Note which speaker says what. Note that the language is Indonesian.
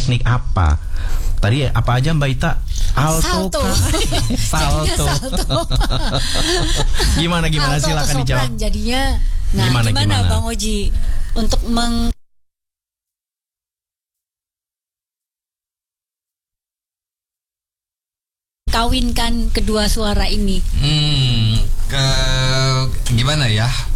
Speaker 1: teknik apa? Tadi apa aja Mbak Ita? Alto. Salto. Gimana
Speaker 2: Alto
Speaker 1: silakan
Speaker 2: atau
Speaker 1: dijawab.
Speaker 2: sopran jadinya. Nah, gimana Bang Oji untuk kawinkan kedua suara ini?
Speaker 3: Gimana ya?